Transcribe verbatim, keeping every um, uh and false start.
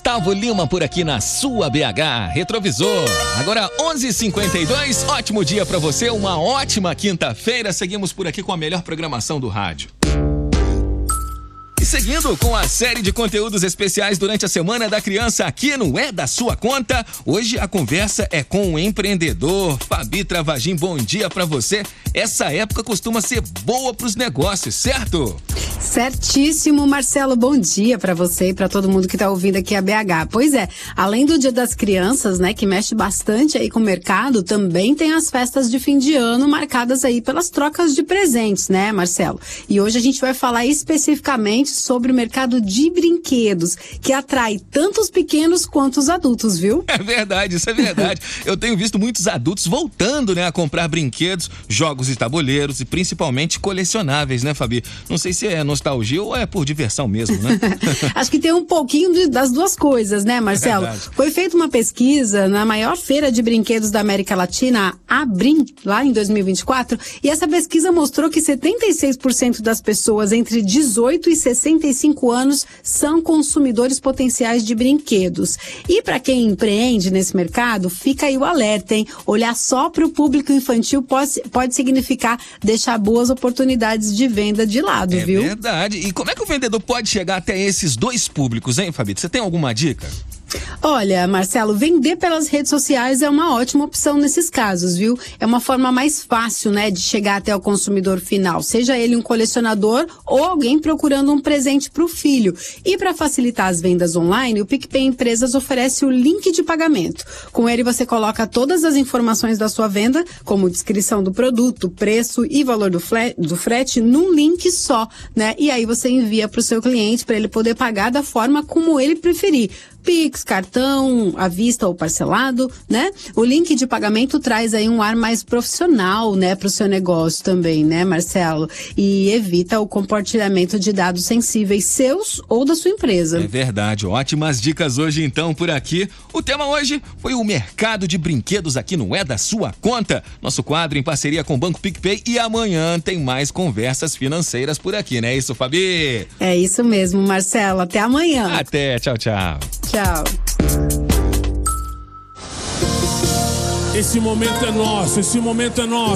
Gustavo Lima por aqui na sua B H Retrovisor. Agora onze e cinquenta e dois, ótimo dia pra você, uma ótima quinta-feira. Seguimos por aqui com a melhor programação do rádio. Seguindo com a série de conteúdos especiais durante a Semana da Criança aqui no É da Sua Conta, hoje a conversa é com o empreendedor Fabi Travagin. Bom dia pra você. Essa época costuma ser boa pros negócios, certo? Certíssimo, Marcelo. Bom dia pra você e pra todo mundo que tá ouvindo aqui a B H. Pois é, além do Dia das Crianças, né, que mexe bastante aí com o mercado, também tem as festas de fim de ano marcadas aí pelas trocas de presentes, né, Marcelo? E hoje a gente vai falar especificamente sobre o mercado de brinquedos, que atrai tanto os pequenos quanto os adultos, viu? É verdade, isso é verdade. Eu tenho visto muitos adultos voltando, né, a comprar brinquedos, jogos de tabuleiros e principalmente colecionáveis, né, Fabi? Não sei se é nostalgia ou é por diversão mesmo, né? Acho que tem um pouquinho de, das duas coisas, né, Marcelo? É Foi feita uma pesquisa na maior feira de brinquedos da América Latina, a Brin, lá em dois mil e vinte e quatro, e essa pesquisa mostrou que setenta e seis por cento das pessoas entre dezoito e sessenta e cinco anos são consumidores potenciais de brinquedos. E para quem empreende nesse mercado, fica aí o alerta, hein? Olhar só para o público infantil pode, pode significar deixar boas oportunidades de venda de lado, é viu? É verdade. E como é que o vendedor pode chegar até esses dois públicos, hein, Fabi? Você tem alguma dica? Olha, Marcelo, vender pelas redes sociais é uma ótima opção nesses casos, viu? É uma forma mais fácil, né, de chegar até o consumidor final, seja ele um colecionador ou alguém procurando um presente para o filho. E para facilitar as vendas online, o PicPay Empresas oferece o link de pagamento. Com ele você coloca todas as informações da sua venda, como descrição do produto, preço e valor do, fle- do frete, num link só, né? E aí você envia para o seu cliente para ele poder pagar da forma como ele preferir. Pix, cartão, à vista ou parcelado, né? O link de pagamento traz aí um ar mais profissional, né, para o seu negócio também, né, Marcelo? E evita o compartilhamento de dados sensíveis seus ou da sua empresa. É verdade, ótimas dicas hoje então por aqui. O tema hoje foi o mercado de brinquedos aqui no É da Sua Conta. Nosso quadro em parceria com o Banco PicPay, e amanhã tem mais conversas financeiras por aqui, não é isso, Fabi? É isso mesmo, Marcelo. Até amanhã. Até, tchau, tchau. Tchau. Esse momento é nosso, esse momento é nosso.